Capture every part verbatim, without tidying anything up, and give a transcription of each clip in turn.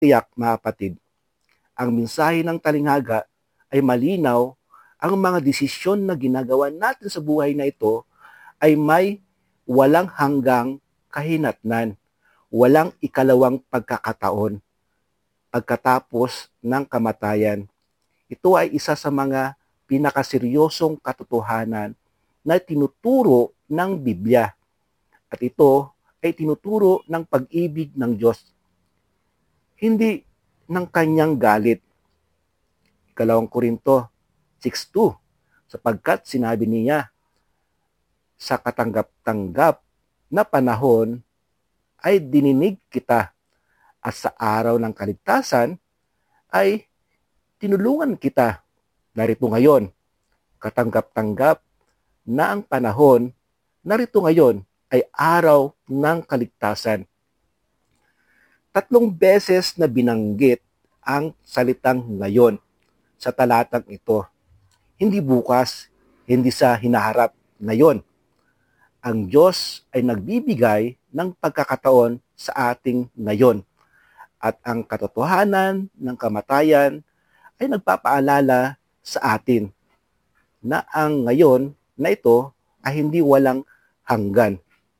Tiyak, mga kapatid, ang mensahe ng talinghaga ay malinaw. Ang mga desisyon na ginagawa natin sa buhay na ito ay may walang hanggang kahinatnan, walang ikalawang pagkakataon pagkatapos ng kamatayan. Ito ay isa sa mga pinakaseryosong katotohanan na tinuturo ng Biblia. At ito ay tinuturo ng pag-ibig ng Diyos, hindi ng kanyang galit. Ikalawang Korinto six two, sapagkat sinabi niya, sa katanggap-tanggap na panahon ay dininig kita, at sa araw ng kaligtasan ay tinulungan kita. Narito ngayon, katanggap-tanggap na ang panahon, narito ngayon ay araw ng kaligtasan. Tatlong beses na binanggit ang salitang ngayon sa talatang ito. Hindi bukas, hindi sa hinaharap, ngayon. Ang Diyos ay nagbibigay ng pagkakataon sa ating ngayon. At ang katotohanan ng kamatayan ay nagpapaalala sa atin na ang ngayon na ito ay hindi walang hanggan.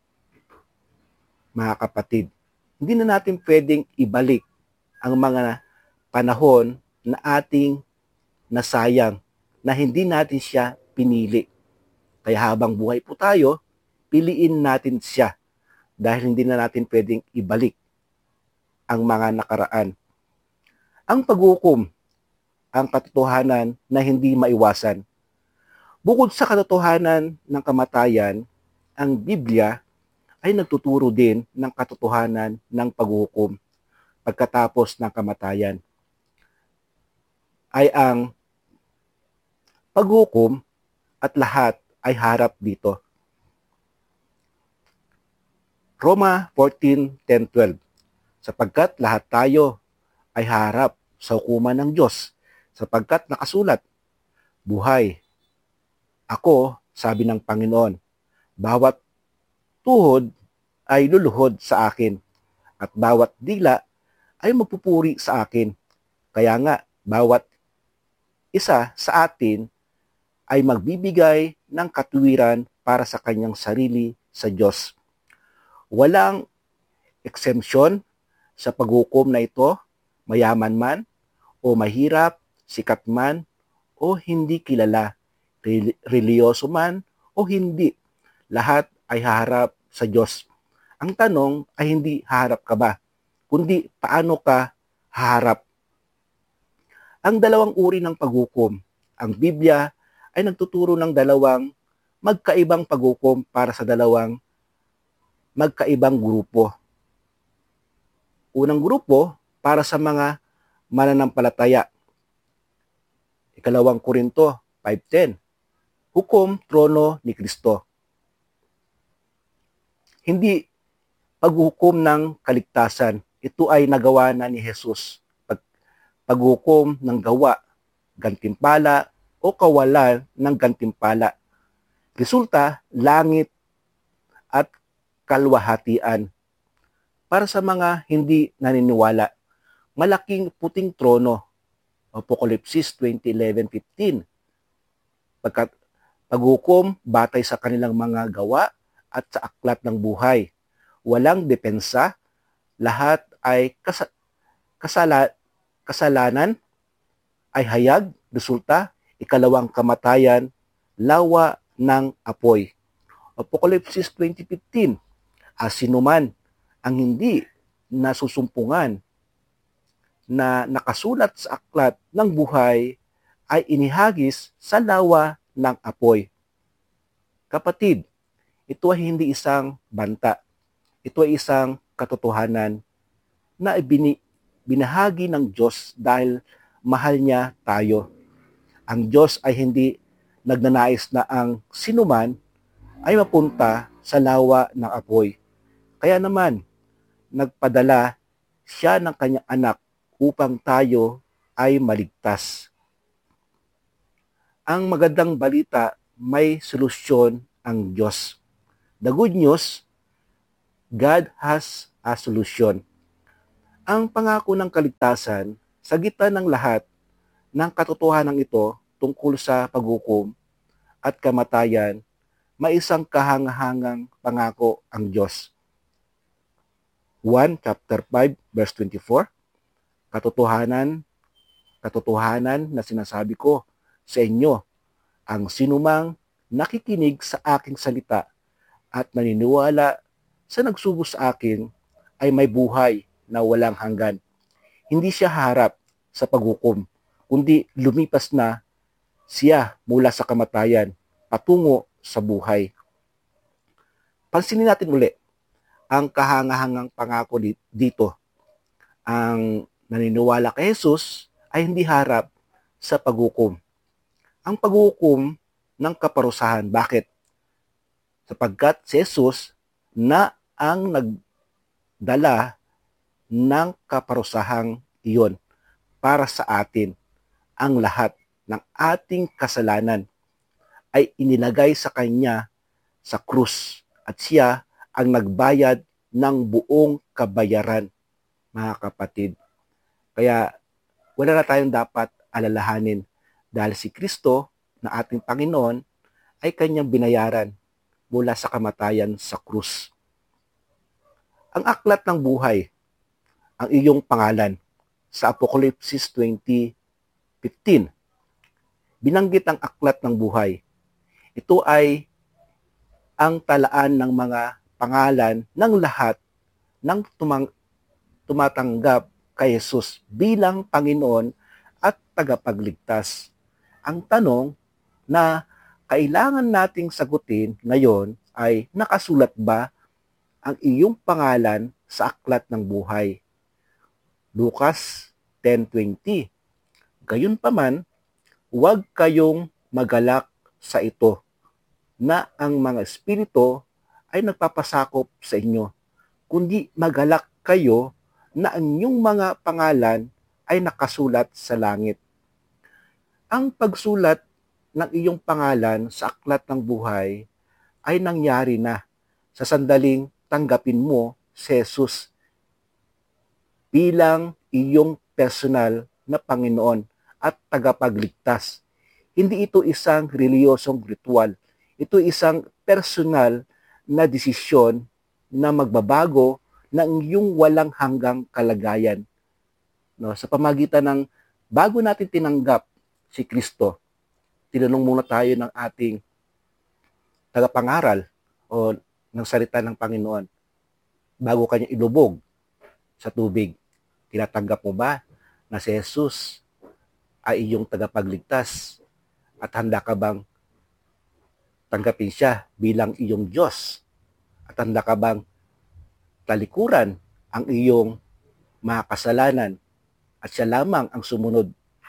Mga kapatid, hindi na natin pwedeng ibalik ang mga panahon na ating nasayang, na hindi natin siya pinili. Kaya habang buhay po tayo, piliin natin siya dahil hindi na natin pwedeng ibalik ang mga nakaraan. Ang paghukom, ang katotohanan na hindi maiwasan. Bukod sa katotohanan ng kamatayan, ang Biblia ay nagtuturo din ng katotohanan ng paghukom pagkatapos ng kamatayan. Ay ang paghukom at lahat ay harap dito. Roma fourteen ten twelve, sapagkat lahat tayo ay harap sa hukuman ng Diyos, sapagkat nakasulat, buhay. Ako, sabi ng Panginoon, bawat tuhod ay luluhod sa akin, at bawat dila ay magpupuri sa akin. Kaya nga, bawat isa sa atin ay magbibigay ng katuwiran para sa kanyang sarili sa Diyos. Walang exemption sa paghukom na ito, mayaman man o mahirap, sikat man o hindi kilala, reliyoso man o hindi, lahat ay haharap sa Diyos. Ang tanong ay hindi haharap ka ba, kundi paano ka haharap. Ang dalawang uri ng paghukom, ang Biblia ay nagtuturo ng dalawang magkaibang paghukom para sa dalawang magkaibang grupo. Unang grupo, para sa mga mananampalataya. Ikalawang Korinto five ten, hukom trono ni Kristo. Hindi paghukom ng kaligtasan. Ito ay nagawa na ni Jesus. Pag, paghukom ng gawa, gantimpala o kawalan ng gantimpala. Resulta, langit at kalwahatian. Para sa mga hindi naniniwala, malaking puting trono, Apocalypse twenty eleven fifteen. Pagkat paghukom batay sa kanilang mga gawa at sa aklat ng buhay. Walang depensa, lahat ay kas- kasala- kasalanan ay hayag, resulta, ikalawang kamatayan, lawa ng apoy. Apocalypse twenty fifteen, asinuman ang hindi nasusumpungan na nakasulat sa aklat ng buhay ay inihagis sa lawa ng apoy. Kapatid, ito ay hindi isang banta. Ito ay isang katotohanan na ibini, binahagi ng Diyos dahil mahal niya tayo. Ang Diyos ay hindi nagnanais na ang sinuman ay mapunta sa lawa ng apoy. Kaya naman, nagpadala siya ng kanyang anak upang tayo ay maligtas. Ang magandang balita, may solusyon ang Diyos. The good news, God has a solution. Ang pangako ng kaligtasan sa gitna ng lahat ng katotohanan ito tungkol sa paghukom at kamatayan, may isang kahangahangang pangako ang Diyos. Juan chapter five verse twenty-four, Katotohanan, katotohanan na sinasabi ko sa inyo, ang sinumang nakikinig sa aking salita at naniniwala sa nagsugo sa akin ay may buhay na walang hanggan. Hindi siya haharap sa paghukom, kundi lumipas na siya mula sa kamatayan patungo sa buhay. Pansinin natin uli ang kahangahangang pangako dito. Ang naniniwala kay Jesus ay hindi harap sa paghukom. Ang paghukom ng kaparusahan. Bakit? Sapagkat si Jesus na ang nagdala ng kaparusahang iyon para sa atin. Ang lahat ng ating kasalanan ay inilagay sa Kanya sa krus at siya ang nagbayad ng buong kabayaran, mga kapatid. Kaya wala na tayong dapat alalahanin dahil si Kristo na ating Panginoon ay Kanyang binayaran mula sa kamatayan sa krus. Ang aklat ng buhay, ang iyong pangalan, sa Apocalypse twenty fifteen, binanggit ang aklat ng buhay. Ito ay ang talaan ng mga pangalan ng lahat ng tumang, tumatanggap kay Jesus bilang Panginoon at tagapagligtas. Ang tanong na kailangan nating sagutin ngayon ay nakasulat ba ang iyong pangalan sa aklat ng buhay? Lucas ten twenty. Gayunpaman, huwag kayong magalak sa ito na ang mga espiritu ay nagpapasakop sa inyo, kundi magalak kayo na ang inyong mga pangalan ay nakasulat sa langit. Ang pagsulat ng iyong pangalan sa aklat ng buhay ay nangyari na sa sandaling tanggapin mo si Jesus bilang iyong personal na Panginoon at tagapagligtas. Hindi ito isang reliyosong ritual. Ito isang personal na desisyon na magbabago ng iyong walang hanggang kalagayan. No, sa pamagitan ng bago natin tinanggap si Kristo, tinanong muna tayo ng ating tagapangaral o ng salita ng Panginoon bago kanya ilubog sa tubig. Tinatanggap mo ba na si Jesus ay iyong tagapagligtas at handa ka bang tanggapin siya bilang iyong Diyos? At handa ka bang talikuran ang iyong mga kasalanan at siya lamang ang sumunod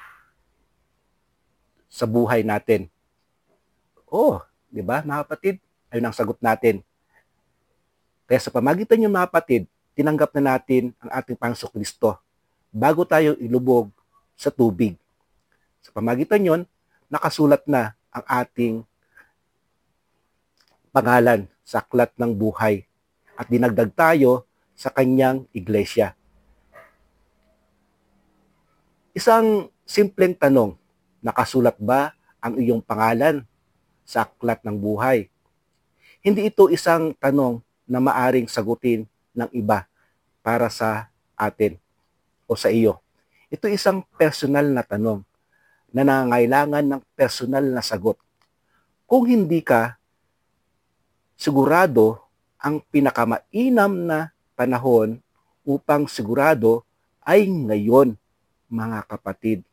sa buhay natin? Oh, di ba mga kapatid? Ayun ang sagot natin. Kaya sa pamagitan niyo mga kapatid, tinanggap na natin ang ating Panginoong Kristo bago tayo ilubog sa tubig. Sa pamagitan yon, nakasulat na ang ating pangalan sa aklat ng buhay at dinagdag tayo sa kanyang iglesia. Isang simpleng tanong, nakasulat ba ang iyong pangalan sa aklat ng buhay? Hindi ito isang tanong na maaring sagutin ng iba para sa atin o sa iyo. Ito isang personal na tanong na nangangailangan ng personal na sagot. Kung hindi ka sigurado, ang pinakamainam na panahon upang sigurado ay ngayon, mga kapatid.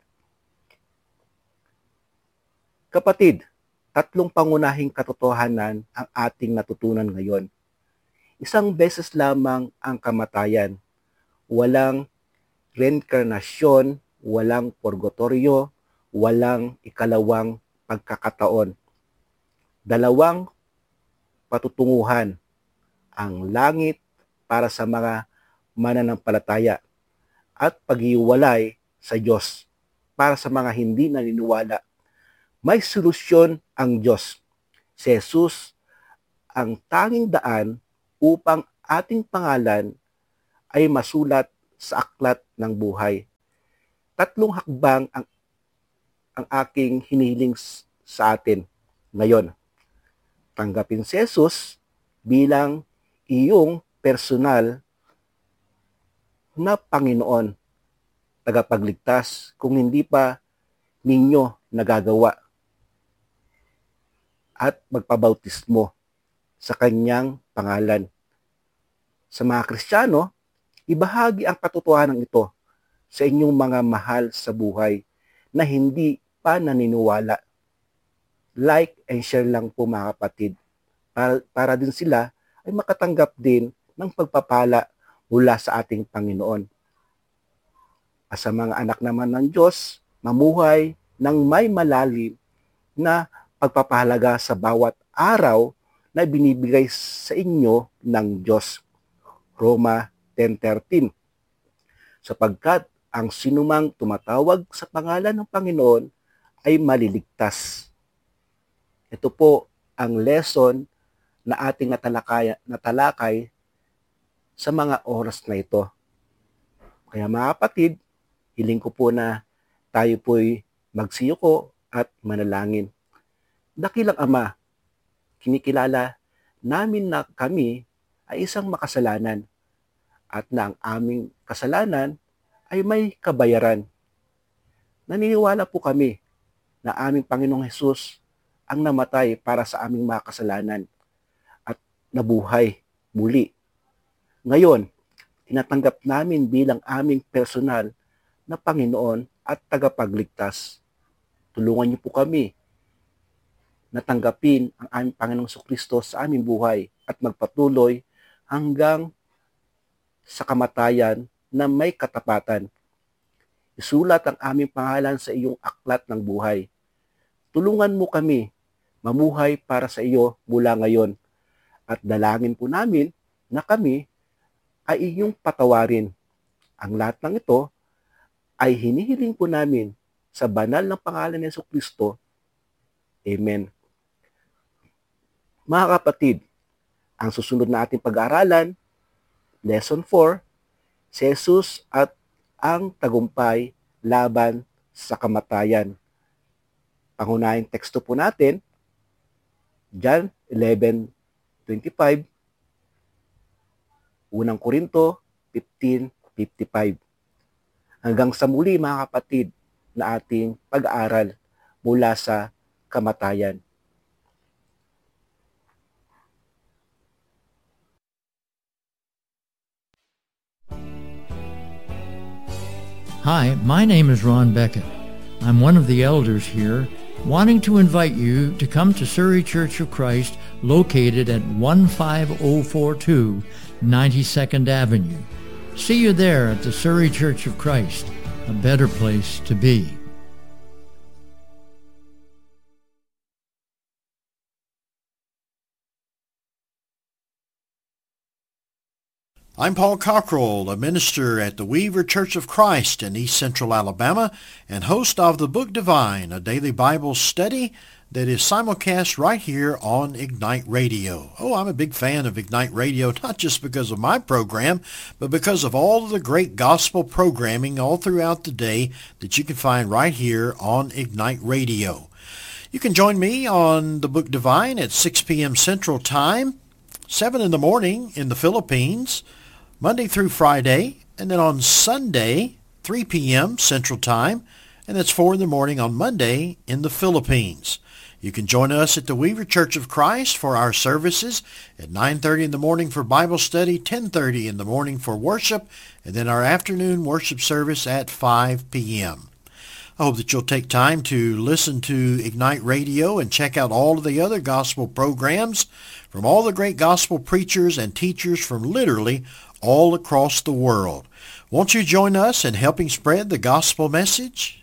Kapatid, tatlong pangunahing katotohanan ang ating natutunan ngayon. Isang beses lamang ang kamatayan. Walang reinkarnasyon, walang purgatorio, walang ikalawang pagkakataon. Dalawang patutunguhan, ang langit para sa mga mananampalataya at paghiwalay sa Diyos para sa mga hindi naniniwala. May solusyon ang Diyos. Si Jesus ang tanging daan upang ating pangalan ay masulat sa aklat ng buhay. Tatlong hakbang ang, ang aking hiniling sa atin ngayon. Tanggapin si Jesus bilang iyong personal na Panginoon, tagapagligtas kung hindi pa ninyo nagagawa, at magpabautismo sa kanyang pangalan. Sa mga Kristiyano, ibahagi ang katotohanan ito sa inyong mga mahal sa buhay na hindi pa naniniwala. Like and share lang po mga kapatid, para, para din sila ay makatanggap din ng pagpapala mula sa ating Panginoon. At sa mga anak naman ng Diyos, mamuhay ng may malalim na pagpapahalaga sa bawat araw na binibigay sa inyo ng Diyos. Roma ten thirteen. Sapagkat ang sinumang tumatawag sa pangalan ng Panginoon ay maliligtas. Ito po ang lesson na ating natalakay, natalakay sa mga oras na ito. Kaya mga kapatid, hiling ko po na tayo po'y magsiyuko at manalangin. Dakilang Ama, kinikilala namin na kami ay isang makasalanan at na ang aming kasalanan ay may kabayaran. Naniniwala po kami na aming Panginoong Hesus ang namatay para sa aming mga kasalanan at nabuhay muli. Ngayon, tinatanggap namin bilang aming personal na Panginoon at tagapagligtas. Tulungan niyo po kami na tanggapin ang aming Panginoong Jesucristo sa aming buhay at magpatuloy hanggang sa kamatayan na may katapatan. Isulat ang aming pangalan sa iyong aklat ng buhay. Tulungan mo kami mamuhay para sa iyo mula ngayon at dalangin po namin na kami ay iyong patawarin. Ang lahat ng ito ay hinihiling po namin sa banal ng pangalan ni Jesucristo. Amen. Mga kapatid, ang susunod na ating pag-aaralan, Lesson four, si Jesus at ang tagumpay laban sa kamatayan. Pangunahing teksto po natin, John eleven twenty-five, Unang Korinto fifteen fifty-five. Hanggang sa muli mga kapatid na ating pag-aaral mula sa kamatayan. Hi, my name is Ron Beckett. I'm one of the elders here, wanting to invite you to come to Surrey Church of Christ, located at one five oh four two ninety-second Avenue. See you there at the Surrey Church of Christ, a better place to be. I'm Paul Cockrell, a minister at the Weaver Church of Christ in East Central Alabama and host of the Book Divine, a daily Bible study that is simulcast right here on Ignite Radio. Oh, I'm a big fan of Ignite Radio, not just because of my program, but because of all of the great gospel programming all throughout the day that you can find right here on Ignite Radio. You can join me on the Book Divine at six p.m. Central Time, seven in the morning in the Philippines, Monday through Friday, and then on Sunday, three p.m. Central Time, and that's four in the morning on Monday in the Philippines. You can join us at the Weaver Church of Christ for our services at nine thirty in the morning for Bible study, ten thirty in the morning for worship, and then our afternoon worship service at five p.m. I hope that you'll take time to listen to Ignite Radio and check out all of the other gospel programs from all the great gospel preachers and teachers from literally all across the world. Won't you join us in helping spread the gospel message?